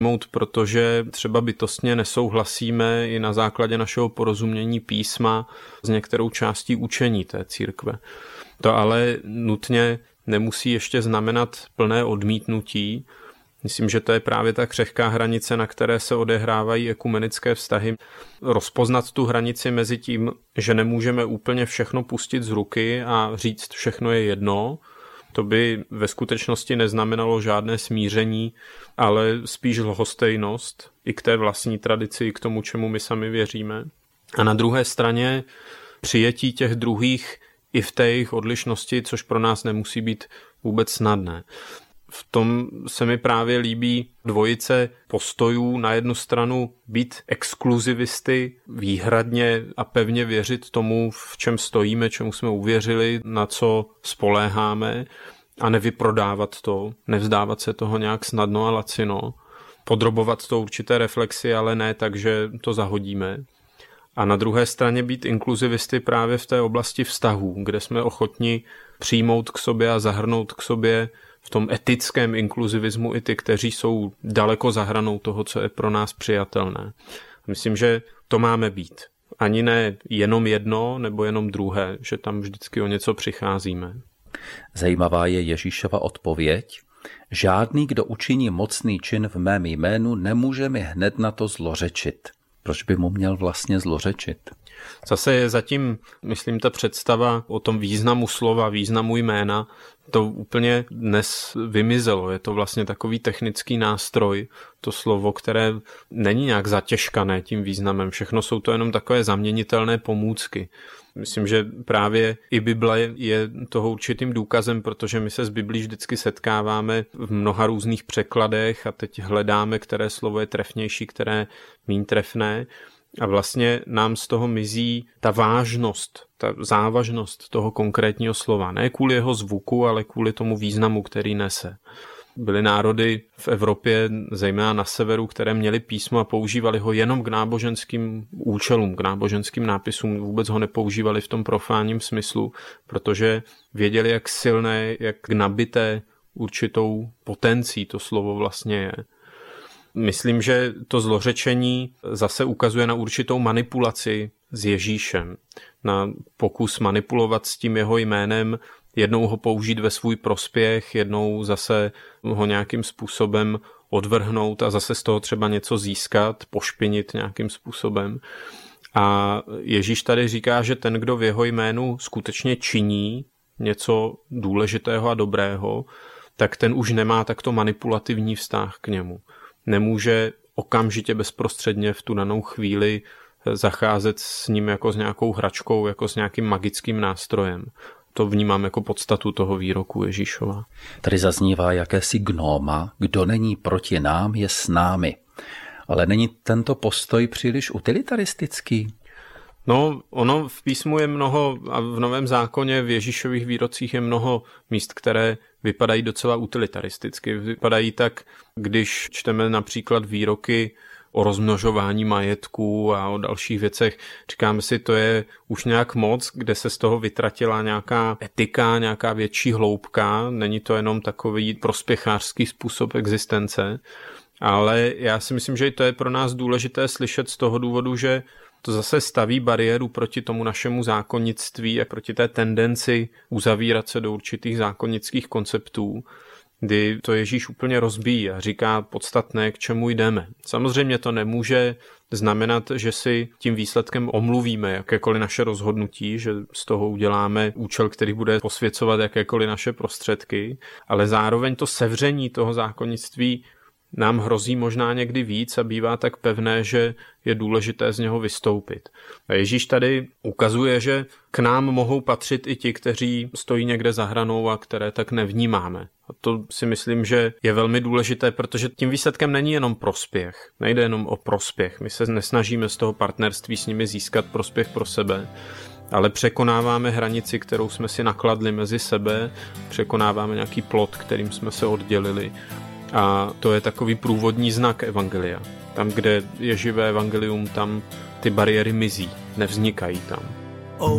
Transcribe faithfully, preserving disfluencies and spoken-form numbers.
protože třeba bytostně nesouhlasíme i na základě našeho porozumění písma s některou částí učení té církve. To ale nutně nemusí ještě znamenat plné odmítnutí. Myslím, že to je právě ta křehká hranice, na které se odehrávají ekumenické vztahy. Rozpoznat tu hranici mezi tím, že nemůžeme úplně všechno pustit z ruky a říct všechno je jedno, to by ve skutečnosti neznamenalo žádné smíření, ale spíš lhostejnost i k té vlastní tradici, i k tomu, čemu my sami věříme. A na druhé straně přijetí těch druhých i v té jejich odlišnosti, což pro nás nemusí být vůbec snadné. V tom se mi právě líbí dvojice postojů. Na jednu stranu být exkluzivisty, výhradně a pevně věřit tomu, v čem stojíme, čemu jsme uvěřili, na co spoléháme a nevyprodávat to, nevzdávat se toho nějak snadno a lacino, podrobovat to určité reflexi, ale ne tak, že to zahodíme. A na druhé straně být inkluzivisty právě v té oblasti vztahů, kde jsme ochotni přijmout k sobě a zahrnout k sobě v tom etickém inkluzivismu i ty, kteří jsou daleko za hranou toho, co je pro nás přijatelné. Myslím, že to máme být. Ani ne jenom jedno nebo jenom druhé, že tam vždycky o něco přicházíme. Zajímavá je Ježíšova odpověď. Žádný, kdo učiní mocný čin v mém jménu, nemůže mi hned na to zlořečit. Proč by mu měl vlastně zlořečit? Zase je zatím, myslím, ta představa o tom významu slova, významu jména, to úplně dnes vymizelo. Je to vlastně takový technický nástroj, to slovo, které není nějak zatěžkané tím významem. Všechno jsou to jenom takové zaměnitelné pomůcky. Myslím, že právě i Bible je toho určitým důkazem, protože my se s Biblí vždycky setkáváme v mnoha různých překladech a teď hledáme, které slovo je trefnější, které míň trefné. A vlastně nám z toho mizí ta vážnost, ta závažnost toho konkrétního slova. Ne kvůli jeho zvuku, ale kvůli tomu významu, který nese. Byly národy v Evropě, zejména na severu, které měly písmo a používali ho jenom k náboženským účelům, k náboženským nápisům. Vůbec ho nepoužívali v tom profánním smyslu, protože věděli, jak silné, jak nabité určitou potencí to slovo vlastně je. Myslím, že to zlořečení zase ukazuje na určitou manipulaci s Ježíšem, na pokus manipulovat s tím jeho jménem, jednou ho použít ve svůj prospěch, jednou zase ho nějakým způsobem odvrhnout a zase z toho třeba něco získat, pošpinit nějakým způsobem. A Ježíš tady říká, že ten, kdo v jeho jménu skutečně činí něco důležitého a dobrého, tak ten už nemá takto manipulativní vztah k němu. Nemůže okamžitě bezprostředně v tu danou chvíli zacházet s ním jako s nějakou hračkou, jako s nějakým magickým nástrojem. To vnímám jako podstatu toho výroku Ježíšova. Tady zaznívá jakési gnóma, kdo není proti nám, je s námi. Ale není tento postoj příliš utilitaristický? No, ono v písmu je mnoho, a v Novém zákoně v Ježíšových výrocích je mnoho míst, které vypadají docela utilitaristicky. Vypadají tak, když čteme například výroky o rozmnožování majetků a o dalších věcech. Říkáme si, to je už nějak moc, kde se z toho vytratila nějaká etika, nějaká větší hloubka. Není to jenom takový prospěchářský způsob existence. Ale já si myslím, že i to je pro nás důležité slyšet z toho důvodu, že to zase staví bariéru proti tomu našemu zákonnictví a proti té tendenci uzavírat se do určitých zákonnických konceptů, kdy to Ježíš úplně rozbíjí a říká podstatné, k čemu jdeme. Samozřejmě to nemůže znamenat, že si tím výsledkem omluvíme jakékoliv naše rozhodnutí, že z toho uděláme účel, který bude posvěcovat jakékoliv naše prostředky, ale zároveň to sevření toho zákonnictví nám hrozí možná někdy víc a bývá tak pevné, že je důležité z něho vystoupit. A Ježíš tady ukazuje, že k nám mohou patřit i ti, kteří stojí někde za hranou a které tak nevnímáme. A to si myslím, že je velmi důležité, protože tím výsledkem není jenom prospěch. Nejde jenom o prospěch. My se nesnažíme z toho partnerství s nimi získat prospěch pro sebe, ale překonáváme hranici, kterou jsme si nakladli mezi sebe, překonáváme nějaký plot, kterým jsme se oddělili. A to je takový průvodní znak evangelia. Tam, kde je živé evangelium, tam ty bariéry mizí, nevznikají tam.